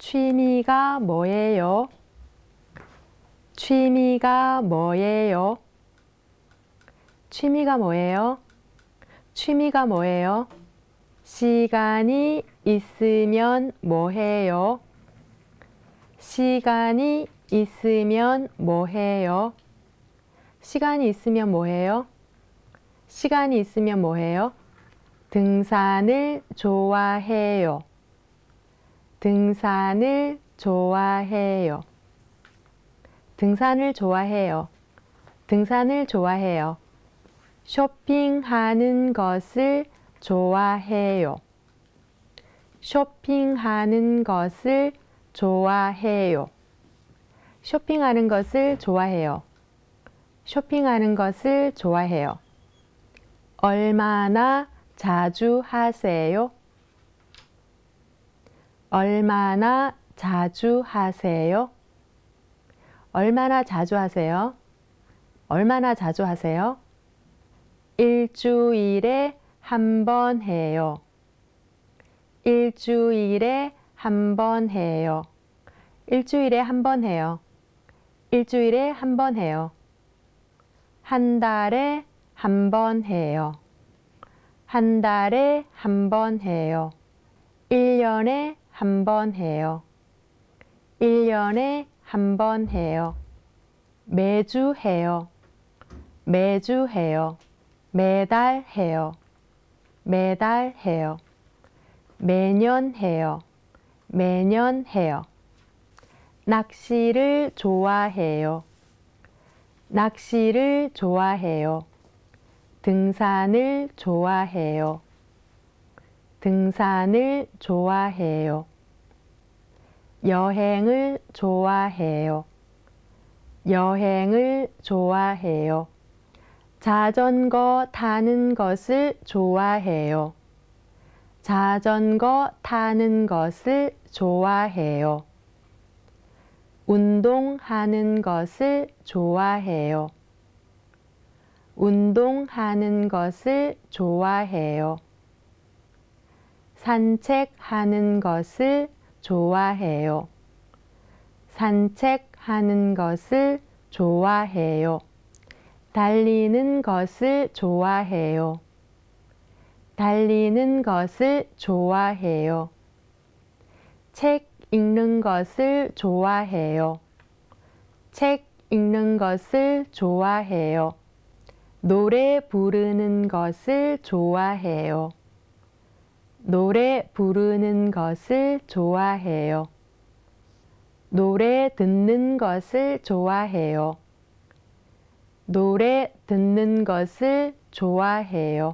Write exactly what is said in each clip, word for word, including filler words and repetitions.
취미가 뭐예요? 취미가 뭐예요? 취미가 뭐예요? 취미가 뭐예요? 시간이 있으면 뭐해요? 시간이 있으면 뭐해요? 시간이 있으면 뭐해요? 시간이 있으면 뭐해요? 등산을 좋아해요. 등산을 좋아해요. 등산을 좋아해요. 등산을 좋아해요. 쇼핑하는 것을 좋아해요. 쇼핑하는 것을 좋아해요. 쇼핑하는 것을 좋아해요. 쇼핑하는 것을 좋아해요. 얼마나 자주 하세요? 얼마나 자주 하세요? 얼마나 자주 하세요? 얼마나 자주 하세요? 일주일에 한 번 해요. 일주일에 한 번 해요. 일주일에 한 번 해요. 일주일에 한 번 해요. 한 달에 한 번 해요. 한 달에 한 번 해요. 일 년에 한 번 해요. 일 년에 한 번 해요. 매주 해요. 매주 해요. 매달 해요. 매달 해요. 매년 해요. 매년 해요. 낚시를 좋아해요. 낚시를 좋아해요. 등산을 좋아해요. 등산을 좋아해요. 여행을 좋아해요. 여행을 좋아해요. 자전거 타는 것을 좋아해요. 자전거 타는 것을 좋아해요. 운동하는 것을 좋아해요. 운동하는 것을 좋아해요. 산책하는 것을 좋아해요. 산책하는 것을 좋아해요. 달리는 것을 좋아해요. 달리는 것을 좋아해요. 책 읽는 것을 좋아해요. 책 읽는 것을 좋아해요. 노래 부르는 것을 좋아해요. 노래 부르는 것을 좋아해요. 노래 듣는 것을 좋아해요. 노래 듣는 것을 좋아해요.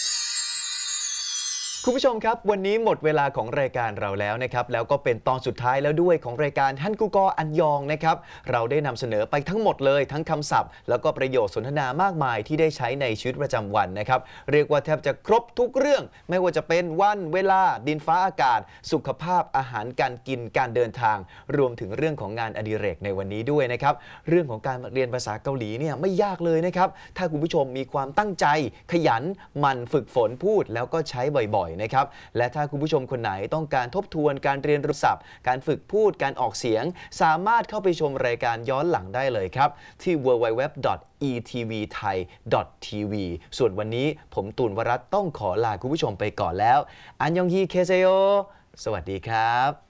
คุณผู้ชมครับวันนี้หมดเวลาของรายการเราแล้วนะครับแล้วก็เป็นตอนสุดท้ายแล้วด้วยของรายการฮันกูกออันยองนะครับเราได้นำเสนอไปทั้งหมดเลยทั้งคำศัพท์แล้วก็ประโยคสนทนามากมายที่ได้ใช้ในชีวิตประจำวันนะครับเรียกว่าแทบจะครบทุกเรื่องไม่ว่าจะเป็นวันเวลาดินฟ้าอากาศสุขภาพอาหารการกินการเดินทางรวมถึงเรื่องของงานอดิเรกในวันนี้ด้วยนะครับเรื่องของการเรียนภาษาเกาหลีเนี่ยไม่ยากเลยนะครับถ้าคุณผู้ชมมีความตั้งใจขยันหมั่นฝึกฝนพูดแล้วก็ใช้บ่อยๆนะครับและถ้าคุณผู้ชมคนไหนต้องการทบทวนการเรียนรู้ศัพท์การฝึกพูดการออกเสียงสามารถเข้าไปชมรายการย้อนหลังได้เลยครับที่ ดับเบิลยู ดับเบิลยู ดับเบิลยู ดอท อี ที วี ไทย ดอท ที วี ส่วนวันนี้ผมตูนวรัตน์ต้องขอลาคุณผู้ชมไปก่อนแล้วอันยองฮีเคเซโยสวัสดีครับ